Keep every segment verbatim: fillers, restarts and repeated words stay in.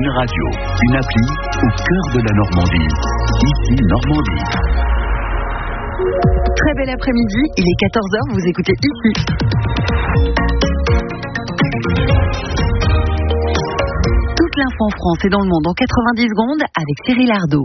Une radio, une appli au cœur de la Normandie. Ici Normandie. Très bel après-midi, il est quatorze heures, vous écoutez ici. Toute l'info en France et dans le monde en quatre-vingt-dix secondes avec Cyril Ardo.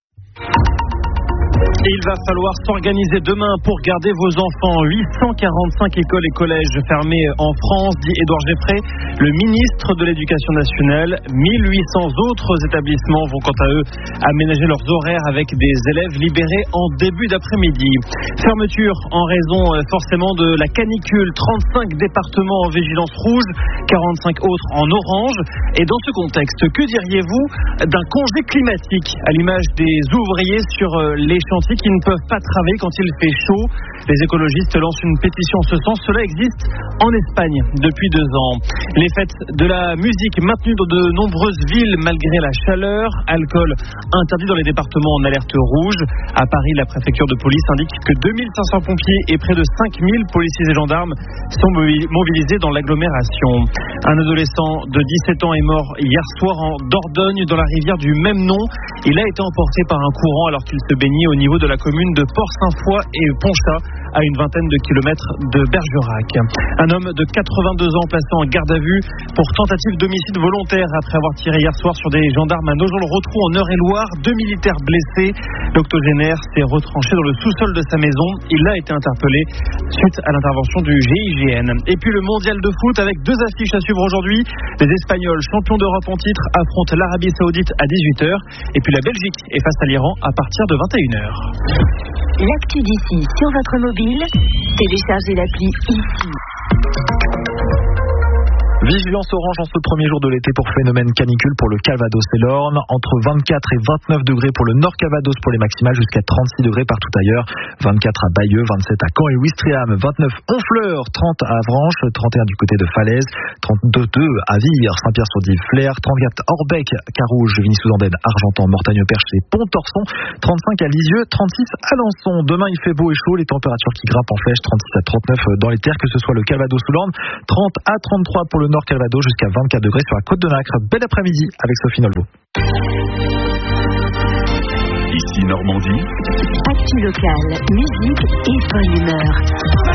Et il va falloir s'organiser demain pour garder vos enfants. huit cent quarante-cinq écoles et collèges fermés en France, dit Édouard Geffray, le ministre de l'Éducation nationale. mille huit cents autres établissements vont quant à eux aménager leurs horaires avec des élèves libérés en début d'après-midi. Fermeture en raison forcément de la canicule. trente-cinq départements en vigilance rouge, quarante-cinq autres en orange. Et dans ce contexte, que diriez-vous d'un congé climatique à l'image des ouvriers sur les chantiers qui ne peuvent pas travailler quand il fait chaud? Les écologistes lancent une pétition en ce sens. Cela existe en Espagne depuis deux ans. Les fêtes de la musique maintenues dans de nombreuses villes malgré la chaleur. Alcool interdit dans les départements en alerte rouge. À Paris, la préfecture de police indique que deux mille cinq cents pompiers et près de cinq mille policiers et gendarmes sont mobilisés dans l'agglomération. Un adolescent de dix-sept ans est mort hier soir en Dordogne dans la rivière du même nom. Il a été emporté par un courant alors qu'il se baignait au niveau de la commune de Port-Saint-Foy et Ponchat, à une vingtaine de kilomètres de Bergerac. Un homme de quatre-vingt-deux ans placé en garde à vue pour tentative d'homicide volontaire après avoir tiré hier soir sur des gendarmes à Nogent-le-Rotrou en Eure-et-Loire. Deux militaires blessés. L'octogénaire s'est retranché dans le sous-sol de sa maison. Il a été interpellé suite à l'intervention du G I G N. Et puis le mondial de foot avec deux affiches à suivre aujourd'hui. Les Espagnols, champions d'Europe en titre, affrontent l'Arabie Saoudite à dix-huit heures. Et puis la Belgique est face à l'Iran à partir de vingt et une heures. L'actu d'ici sur votre mobile, téléchargez l'appli ici. Vigilance orange en ce premier jour de l'été pour phénomène canicule pour le Calvados et l'Orne. Entre vingt-quatre et vingt-neuf degrés pour le Nord Calvados pour les maximales, jusqu'à trente-six degrés partout ailleurs. vingt-quatre à Bayeux, vingt-sept à Caen et Ouistreham, vingt-neuf Honfleur, trente à Avranches, trente et un du côté de Falaise, trente-deux à Vire, Saint-Pierre-sur-Dive, Flers, trente-quatre Orbec, Carouge, Vigny-sous-Andenne, Argentan, Mortagne-Perche et Pont-Torson, trente-cinq à Lisieux, trente-six à Lançon. Demain il fait beau et chaud, les températures qui grimpent en flèche, trente-six à trente-neuf dans les terres, que ce soit le Calvados ou l'Orne, trente à trente-trois pour le Nord Calvados, jusqu'à vingt-quatre degrés sur la côte de Nacre. Bel après-midi avec Sophie Nolbo. Ici Normandie. Actu locale, musique et bonne humeur.